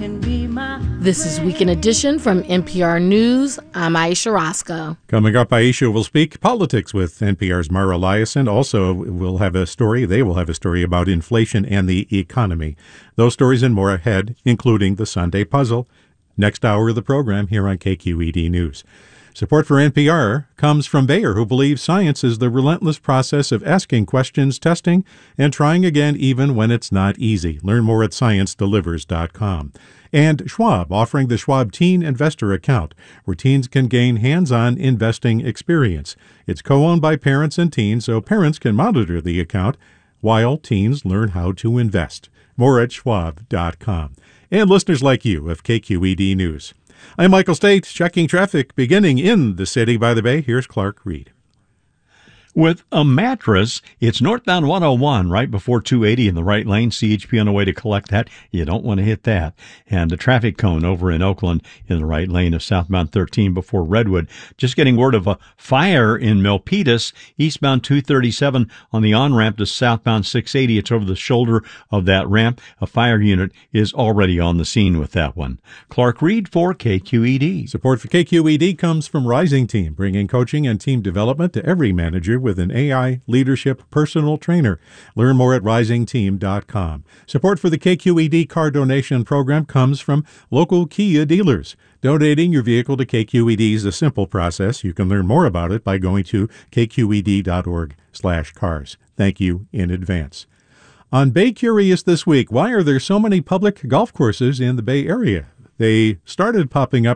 can be my This is Weekend Edition from NPR News. I'm Aisha Roscoe. Coming up, Aisha will speak politics with NPR's Mara Liasson. Also, they will have a story about inflation and the economy. Those stories and more ahead, including the Sunday Puzzle. Next hour of the program here on KQED News. Support for NPR comes from Bayer, who believes science is the relentless process of asking questions, testing, and trying again even when it's not easy. Learn more at ScienceDelivers.com. And Schwab, offering the Schwab Teen Investor Account, where teens can gain hands-on investing experience. It's co-owned by parents and teens, so parents can monitor the account while teens learn how to invest. More at Schwab.com. And listeners like you of KQED News. I'm Michael State, checking traffic beginning in the City by the Bay. Here's Clark Reed. With a mattress, it's northbound 101 right before 280 in the right lane. CHP on the way to collect that. You don't want to hit that. And the traffic cone over in Oakland in the right lane of southbound 13 before Redwood. Just getting word of a fire in Milpitas, eastbound 237 on the on-ramp to southbound 680. It's over the shoulder of that ramp. A fire unit is already on the scene with that one. Clark Reed for KQED. Support for KQED comes from Rising Team, bringing coaching and team development to every manager with an AI leadership personal trainer. Learn more at risingteam.com. Support for the KQED car donation program comes from local Kia dealers. Donating your vehicle to KQED is a simple process. You can learn more about it by going to kqed.org/cars. Thank you in advance. On Bay Curious this week, why are there so many public golf courses in the Bay Area? They started popping up